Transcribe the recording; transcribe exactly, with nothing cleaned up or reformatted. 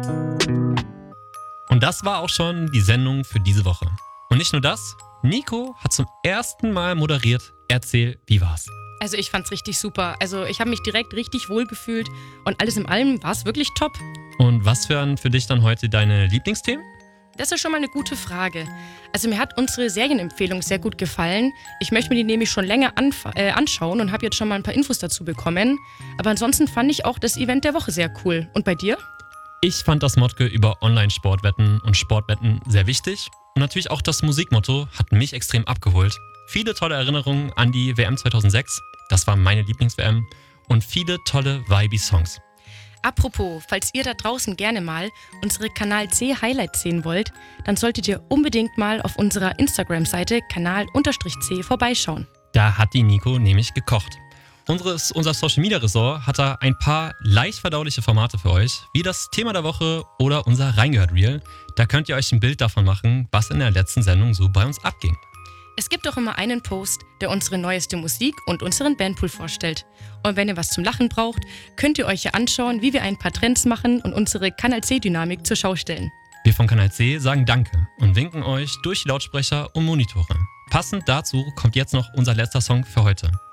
Und das war auch schon die Sendung für diese Woche. Und nicht nur das, Nico hat zum ersten Mal moderiert. Erzähl, wie war's? Also ich fand's richtig super. Also ich habe mich direkt richtig wohl gefühlt und alles in allem war es wirklich top. Und was wären für dich dann heute deine Lieblingsthemen? Das ist schon mal eine gute Frage. Also mir hat unsere Serienempfehlung sehr gut gefallen. Ich möchte mir die nämlich schon länger anf- äh, anschauen und habe jetzt schon mal ein paar Infos dazu bekommen. Aber ansonsten fand ich auch das Event der Woche sehr cool. Und bei dir? Ich fand das Motto über Online-Sportwetten und Sportwetten sehr wichtig. Und natürlich auch das Musikmotto hat mich extrem abgeholt. Viele tolle Erinnerungen an die W M zweitausendsechs. Das war meine Lieblings-W M. Und viele tolle Vibe-Songs. Apropos, falls ihr da draußen gerne mal unsere Kanal C Highlights sehen wollt, dann solltet ihr unbedingt mal auf unserer Instagram-Seite Kanal-C vorbeischauen. Da hat die Nico nämlich gekocht. Unseres, unser Social-Media-Ressort hat da ein paar leicht verdauliche Formate für euch, wie das Thema der Woche oder unser Reingehört-Reel. Da könnt ihr euch ein Bild davon machen, was in der letzten Sendung so bei uns abging. Es gibt auch immer einen Post, der unsere neueste Musik und unseren Bandpool vorstellt. Und wenn ihr was zum Lachen braucht, könnt ihr euch ja anschauen, wie wir ein paar Trends machen und unsere Kanal C-Dynamik zur Schau stellen. Wir von Kanal C sagen Danke und winken euch durch die Lautsprecher und Monitore. Passend dazu kommt jetzt noch unser letzter Song für heute.